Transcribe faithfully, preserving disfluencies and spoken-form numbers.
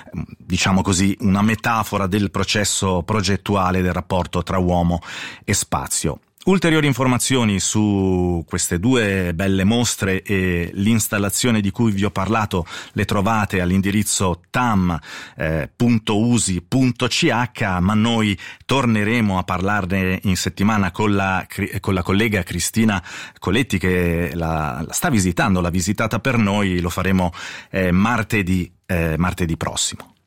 diciamo così, una metafora del processo progettuale del rapporto tra uomo e spazio. Ulteriori informazioni su queste due belle mostre e l'installazione di cui vi ho parlato le trovate all'indirizzo tam punto usi punto c h, ma noi torneremo a parlarne in settimana con la, con la collega Cristina Coletti, che la, la sta visitando, l'ha visitata per noi. Lo faremo eh, martedì, eh, martedì prossimo.